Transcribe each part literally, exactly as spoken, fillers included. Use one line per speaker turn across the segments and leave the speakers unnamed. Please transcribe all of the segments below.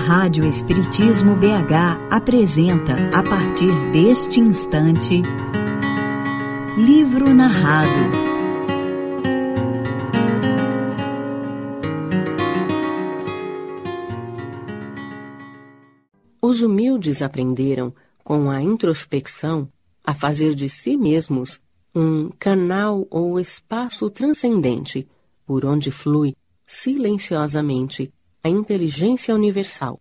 Rádio Espiritismo B H apresenta, a partir deste instante, Livro Narrado.
Os humildes aprenderam, com a introspecção, a fazer de si mesmos um canal ou espaço transcendente, por onde flui, silenciosamente, a inteligência universal.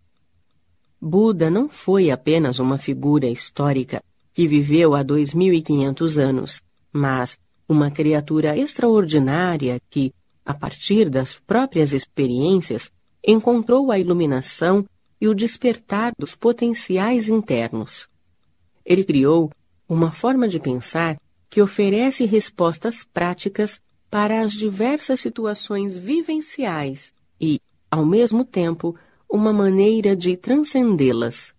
Buda não foi apenas uma figura histórica que viveu há dois mil e quinhentos anos, mas uma criatura extraordinária que, a partir das próprias experiências, encontrou a iluminação e o despertar dos potenciais internos. Ele criou uma forma de pensar que oferece respostas práticas para as diversas situações vivenciais e, ao mesmo tempo, uma maneira de transcendê-las.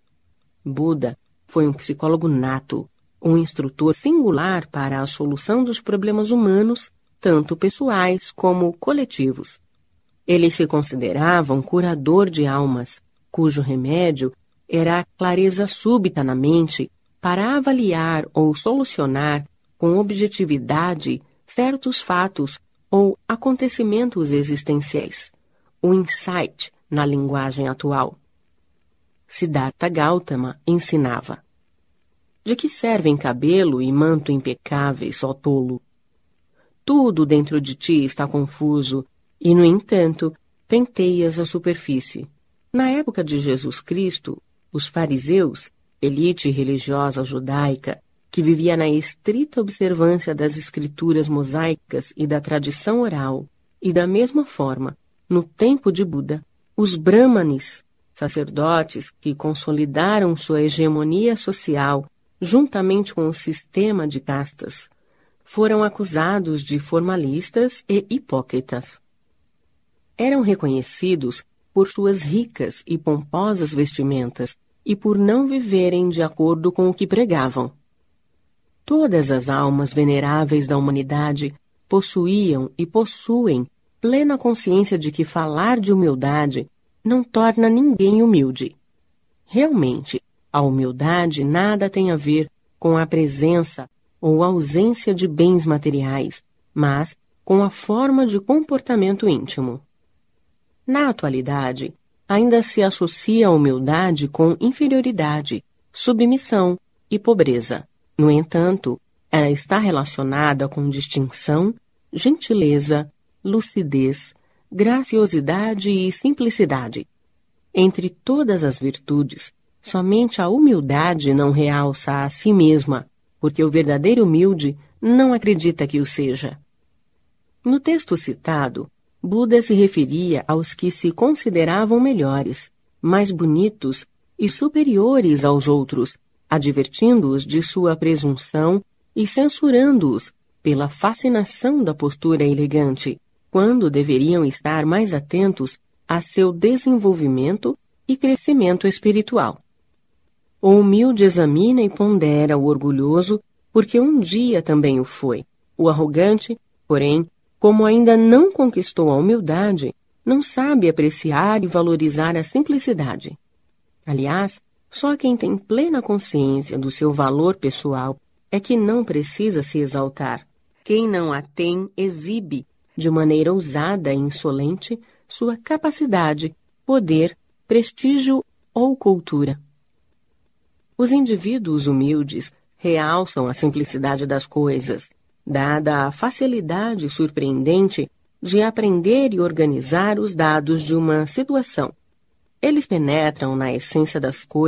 Buda foi um psicólogo nato, um instrutor singular para a solução dos problemas humanos, tanto pessoais como coletivos. Ele se considerava um curador de almas, cujo remédio era a clareza súbita na mente para avaliar ou solucionar com objetividade certos fatos ou acontecimentos existenciais. O insight na linguagem atual. Siddhartha Gautama ensinava: de que servem cabelo e manto impecáveis, ó tolo? Tudo dentro de ti está confuso e, no entanto, penteias a superfície. Na época de Jesus Cristo, os fariseus, elite religiosa judaica, que vivia na estrita observância das escrituras mosaicas e da tradição oral, e da mesma forma, no tempo de Buda, os brahmanes, sacerdotes que consolidaram sua hegemonia social juntamente com o sistema de castas, foram acusados de formalistas e hipócritas. Eram reconhecidos por suas ricas e pomposas vestimentas e por não viverem de acordo com o que pregavam. Todas as almas veneráveis da humanidade possuíam e possuem plena consciência de que falar de humildade não torna ninguém humilde. Realmente, a humildade nada tem a ver com a presença ou ausência de bens materiais, mas com a forma de comportamento íntimo. Na atualidade, ainda se associa a humildade com inferioridade, submissão e pobreza. No entanto, ela está relacionada com distinção, gentileza, lucidez, graciosidade e simplicidade. Entre todas as virtudes, somente a humildade não realça a si mesma, porque o verdadeiro humilde não acredita que o seja. No texto citado, Buda se referia aos que se consideravam melhores, mais bonitos e superiores aos outros, advertindo-os de sua presunção e censurando-os pela fascinação da postura elegante, quando deveriam estar mais atentos a seu desenvolvimento e crescimento espiritual. O humilde examina e pondera o orgulhoso, porque um dia também o foi. O arrogante, porém, como ainda não conquistou a humildade, não sabe apreciar e valorizar a simplicidade. Aliás, só quem tem plena consciência do seu valor pessoal é que não precisa se exaltar. Quem não a tem exibe, de maneira ousada e insolente, sua capacidade, poder, prestígio ou cultura. Os indivíduos humildes realçam a simplicidade das coisas, dada a facilidade surpreendente de aprender e organizar os dados de uma situação. Eles penetram na essência das coisas